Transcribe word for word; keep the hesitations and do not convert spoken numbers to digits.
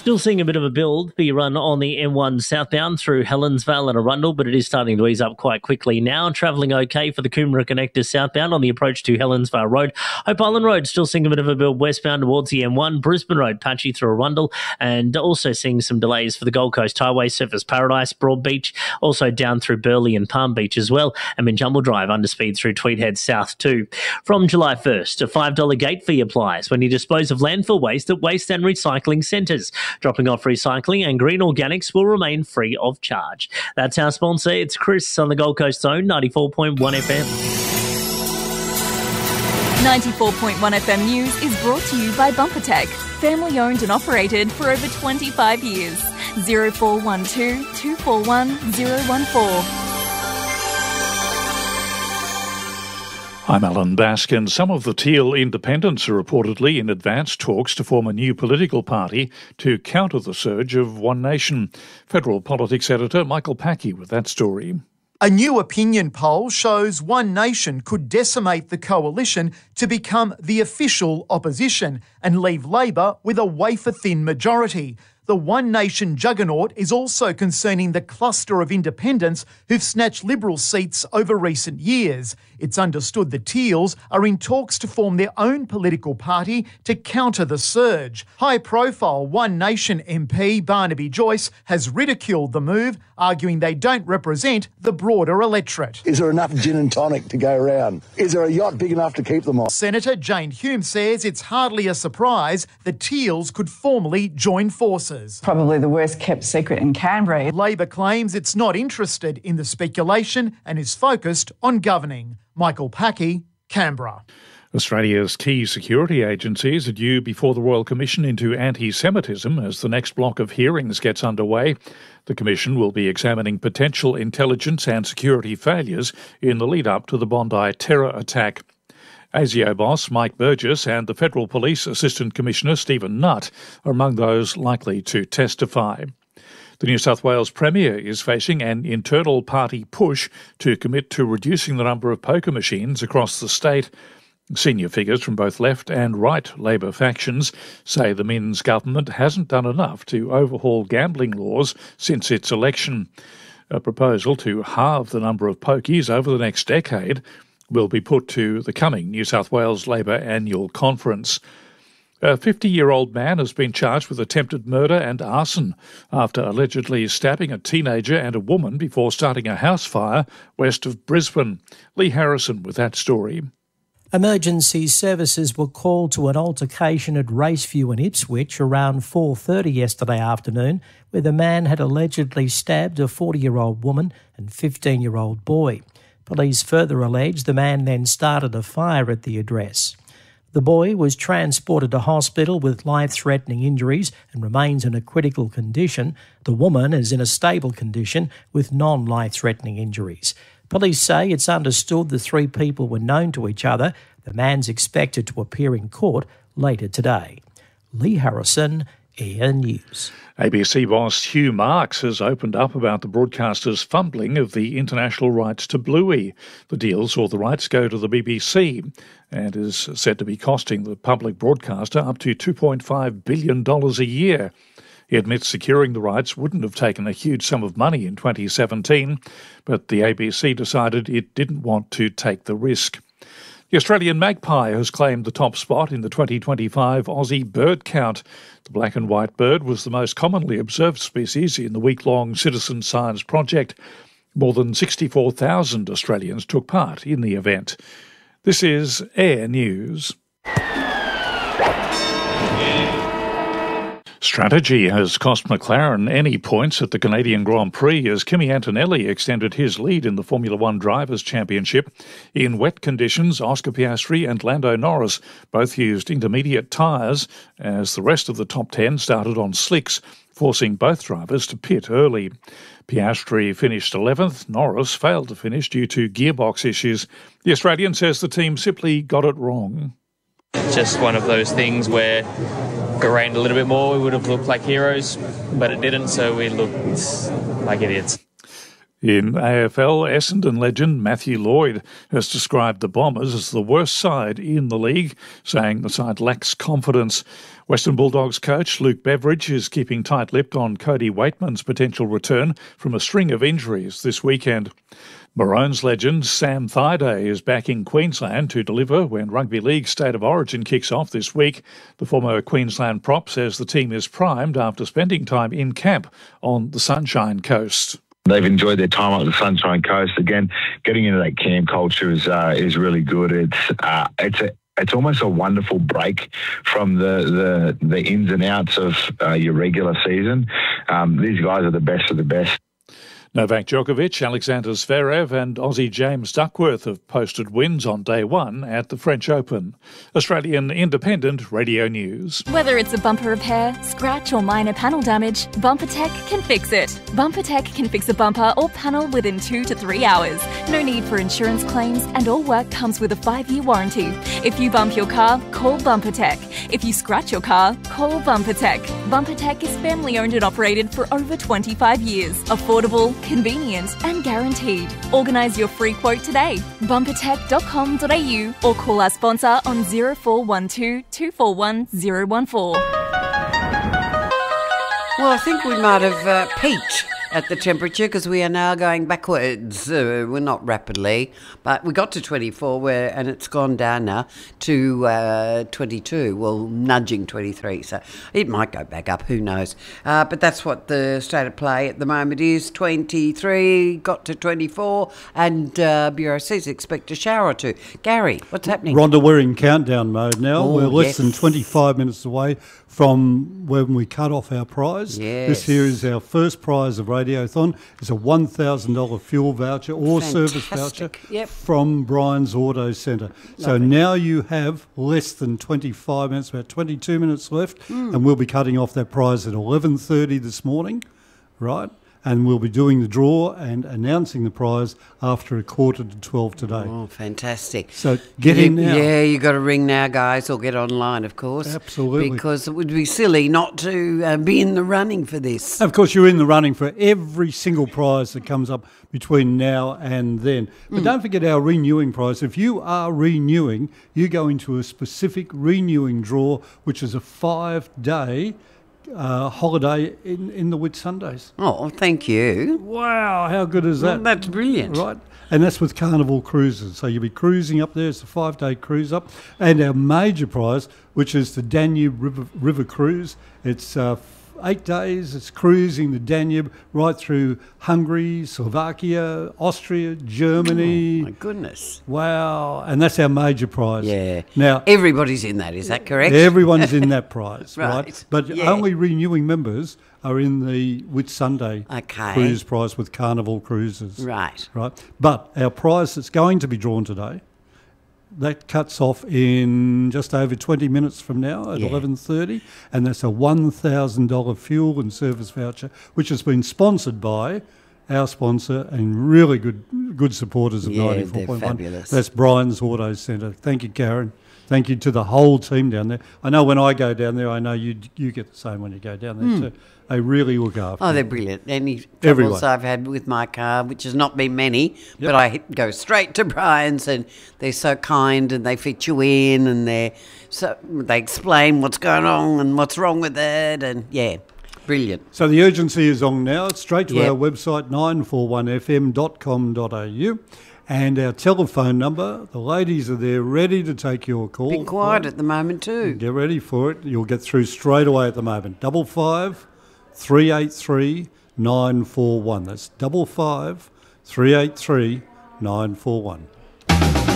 Still seeing a bit of a build be run on the M one southbound through Helensvale and Arundel, but it is starting to ease up quite quickly now. Travelling okay for the Coomera connector southbound on the approach to Helensvale Road. Hope Island Road still seeing a bit of a build westbound towards the M one. Brisbane Road patchy through Arundel, and also seeing some delays for the Gold Coast Highway, Surfers Paradise, Broadbeach, also down through Burleigh and Palm Beach as well, and Minjumble Drive under speed through Tweedhead South too. From July first, a five dollars gate fee applies when you dispose of landfill waste at waste and recycling centres. Dropping off recycling and green organics will remain free of charge. That's our sponsor. It's Chris on the Gold Coast Zone, ninety-four point one F M. ninety-four point one F M News is brought to you by BumperTech, family owned and operated for over twenty-five years. zero four one two, two four one, zero one four. I'm Alan Baskin. Some of the Teal independents are reportedly in advanced talks to form a new political party to counter the surge of One Nation. Federal politics editor Michael Packey with that story. A new opinion poll shows One Nation could decimate the coalition to become the official opposition and leave Labor with a wafer-thin majority. The One Nation juggernaut is also concerning the cluster of independents who've snatched Liberal seats over recent years. It's understood the Teals are in talks to form their own political party to counter the surge. High-profile One Nation M P Barnaby Joyce has ridiculed the move, arguing they don't represent the broader electorate. Is there enough gin and tonic to go around? Is there a yacht big enough to keep them on? Senator Jane Hume says it's hardly a surprise the Teals could formally join forces. Probably the worst kept secret in Canberra. Labor claims it's not interested in the speculation and is focused on governing. Michael Packey, Canberra. Australia's key security agencies are due before the Royal Commission into Anti-Semitism as the next block of hearings gets underway. The Commission will be examining potential intelligence and security failures in the lead-up to the Bondi terror attack. ASIO boss Mike Burgess and the Federal Police Assistant Commissioner Stephen Nutt are among those likely to testify. The New South Wales Premier is facing an internal party push to commit to reducing the number of poker machines across the state. Senior figures from both left and right Labor factions say the Minns government hasn't done enough to overhaul gambling laws since its election. A proposal to halve the number of pokies over the next decade will be put to the coming New South Wales Labor annual conference. A fifty-year-old man has been charged with attempted murder and arson after allegedly stabbing a teenager and a woman before starting a house fire west of Brisbane. Lee Harrison with that story. Emergency services were called to an altercation at Raceview in Ipswich around four thirty yesterday afternoon, where the man had allegedly stabbed a forty-year-old woman and fifteen-year-old boy. Police further allege the man then started a fire at the address. The boy was transported to hospital with life-threatening injuries and remains in a critical condition. The woman is in a stable condition with non-life-threatening injuries. Police say it's understood the three people were known to each other. The man's expected to appear in court later today. Lee Harrison, Air News. A B C boss Hugh Marks has opened up about the broadcaster's fumbling of the international rights to Bluey. The deal saw the rights go to the B B C and is said to be costing the public broadcaster up to two point five billion dollars a year. He admits securing the rights wouldn't have taken a huge sum of money in twenty seventeen, but the A B C decided it didn't want to take the risk. The Australian magpie has claimed the top spot in the twenty twenty-five Aussie bird count. The black and white bird was the most commonly observed species in the week-long citizen science project. More than sixty-four thousand Australians took part in the event. This is Air News. Strategy has cost McLaren any points at the Canadian Grand Prix as Kimi Antonelli extended his lead in the Formula One Drivers' Championship. In wet conditions, Oscar Piastri and Lando Norris both used intermediate tyres as the rest of the top ten started on slicks, forcing both drivers to pit early. Piastri finished eleventh. Norris failed to finish due to gearbox issues. The Australian says the team simply got it wrong. Just one of those things where if it rained a little bit more, we would have looked like heroes, but it didn't, so we looked like idiots. In A F L, Essendon legend Matthew Lloyd has described the Bombers as the worst side in the league, saying the side lacks confidence. Western Bulldogs coach Luke Beveridge is keeping tight-lipped on Cody Waitman's potential return from a string of injuries this weekend. Maroons legend Sam Thaiday is back in Queensland to deliver when Rugby League State of Origin kicks off this week. The former Queensland prop says the team is primed after spending time in camp on the Sunshine Coast. They've enjoyed their time on the Sunshine Coast. Again, getting into that camp culture is uh, is really good. It's uh, it's a It's almost a wonderful break from the, the, the ins and outs of uh, your regular season. Um, these guys are the best of the best. Novak Djokovic, Alexander Zverev and Aussie James Duckworth have posted wins on day one at the French Open. Australian Independent Radio News. Whether it's a bumper repair, scratch or minor panel damage, BumperTech can fix it. BumperTech can fix a bumper or panel within two to three hours. No need for insurance claims and all work comes with a five-year warranty. If you bump your car, call BumperTech. If you scratch your car, call BumperTech. BumperTech is family owned and operated for over twenty-five years. Affordable, convenient and guaranteed. Organise your free quote today. bumper tech dot com dot a u or call our sponsor on zero four one two, two four one zero one four. Well, I think we might have uh, peaked at the temperature because we are now going backwards. Uh, we're not rapidly, but we got to twenty-four where, and it's gone down now to uh, twenty-two, well, nudging twenty-three, so it might go back up, who knows. Uh, but that's what the state of play at the moment is. twenty-three, got to twenty-four, and uh, Bureau says expect a shower or two. Gary, what's happening? Rhonda, we're in countdown mode now. Oh, we're less yes. than twenty-five minutes away from when we cut off our prize. Yes. This here is our first prize of Radiothon. It's a one thousand dollars fuel voucher or Fantastic. service voucher Yep. from Brian's Auto Centre. So Lovely. now you have less than twenty-five minutes, about twenty-two minutes left, Mm. and we'll be cutting off that prize at eleven thirty this morning, right? And we'll be doing the draw and announcing the prize after a quarter to twelve today. Oh, fantastic. So get You- in now. Yeah, you got to ring now, guys, or get online, of course. Absolutely. Because it would be silly not to uh, be in the running for this. Of course, you're in the running for every single prize that comes up between now and then. But Mm. don't forget our renewing prize. If you are renewing, you go into a specific renewing draw, which is a five-day uh, holiday in, in the Whitsundays. Oh, thank you. Wow, how good is that? Well, that's brilliant. Right? And that's with Carnival Cruises. So you'll be cruising up there. It's a five-day cruise up. And our major prize, which is the Danube River, River Cruise. It's uh, eight days. It's cruising the Danube right through Hungary, Slovakia, Austria, Germany. Oh, my goodness. Wow. And that's our major prize. Yeah. Now, Everybody's in that, is that correct? everyone's in that prize, right? Right. But Yeah. only renewing members are in the Whitsunday Okay. cruise prize with Carnival Cruises. Right. Right. But our prize that's going to be drawn today, that cuts off in just over twenty minutes from now at Yeah. eleven thirty, and that's a one thousand dollars fuel and service voucher, which has been sponsored by our sponsor and really good good supporters of Yeah, ninety-four they're point one. fabulous. That's Brian's Auto Centre. Thank you, Karen. Thank you to the whole team down there. I know when I go down there, I know you you get the same when you go down there Hmm. too. They really look after Oh, you. they're brilliant. Any Everyone. troubles I've had with my car, which has not been many, Yep. but I hit- go straight to Brian's, and they're so kind, and they fit you in, and they so they explain what's going on and what's wrong with it, and yeah, brilliant. So the urgency is on now. It's straight to Yep. our website, nine four one f m dot com dot a u. And our telephone number, the ladies are there ready to take your call. Been quiet at the moment too. Get ready for it. You'll get through straight away at the moment. Double five, three eight three, nine four one. That's double five, three eight three, nine four one.